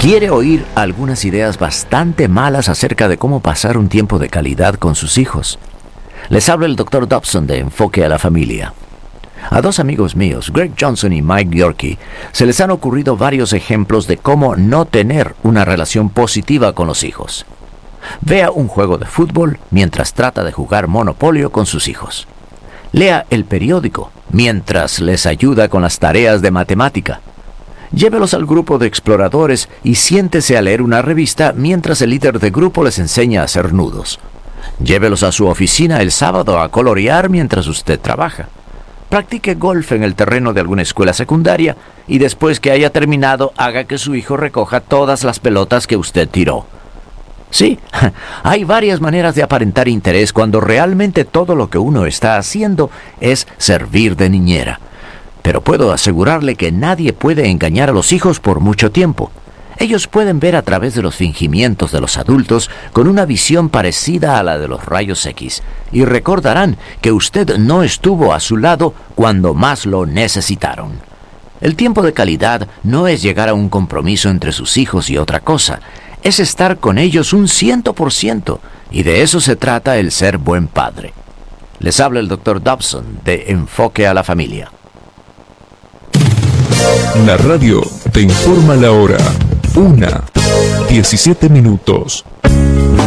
quiere oír algunas ideas bastante malas acerca de cómo pasar un tiempo de calidad con sus hijos. Les habla el Dr. Dobson de Enfoque a la Familia. A dos amigos míos, Greg Johnson y Mike Yorkie, se les han ocurrido varios ejemplos de cómo no tener una relación positiva con los hijos. Vea un juego de fútbol mientras trata de jugar Monopolio con sus hijos. Lea el periódico mientras les ayuda con las tareas de matemática. Llévelos al grupo de exploradores y siéntese a leer una revista mientras el líder de grupo les enseña a hacer nudos. Llévelos a su oficina el sábado a colorear mientras usted trabaja. Practique golf en el terreno de alguna escuela secundaria y después que haya terminado, haga que su hijo recoja todas las pelotas que usted tiró. Sí, hay varias maneras de aparentar interés cuando realmente todo lo que uno está haciendo es servir de niñera. Pero puedo asegurarle que nadie puede engañar a los hijos por mucho tiempo. Ellos pueden ver a través de los fingimientos de los adultos con una visión parecida a la de los rayos X y recordarán que usted no estuvo a su lado cuando más lo necesitaron. El tiempo de calidad no es llegar a un compromiso entre sus hijos y otra cosa, es estar con ellos un 100%, y de eso se trata el ser buen padre. Les habla el Dr. Dobson de Enfoque a la Familia. La radio te informa la hora. 1:17.